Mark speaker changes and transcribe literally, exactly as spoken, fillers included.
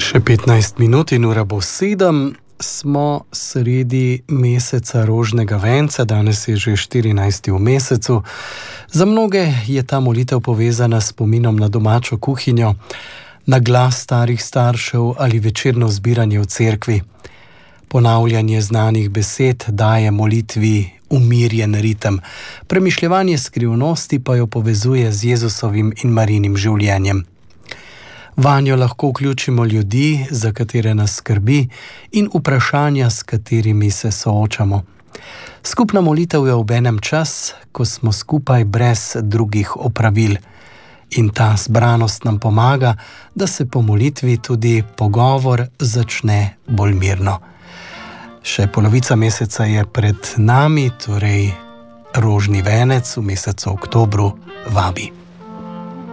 Speaker 1: Še petnajst minut in ura bo sedem, smo sredi meseca rožnega venca, danes je že štirinajsti v mesecu. Za mnoge je ta molitev povezana s spominom na domačo kuhinjo, na glas starih staršev ali večerno zbiranje v cerkvi. Ponavljanje znanih besed daje molitvi umirjen ritem, premišljevanje skrivnosti pa jo povezuje z Jezusovim in Marijinim življenjem. Vanjo lahko vključimo ljudi, za katere nas skrbi, in vprašanja, s katerimi se soočamo. Skupna molitev je obenem čas, ko smo skupaj brez drugih opravil. In ta zbranost nam pomaga, da se po molitvi tudi pogovor začne bolj mirno. Še polovica meseca je pred nami, torej rožni venec v mesecu oktobru vabi.